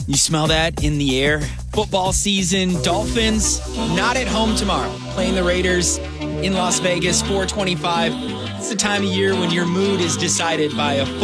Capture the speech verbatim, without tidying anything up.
You smell that in the air? Football season, Dolphins not at home tomorrow, playing the Raiders in Las Vegas, four twenty-five. It's the time of year when your mood is decided by a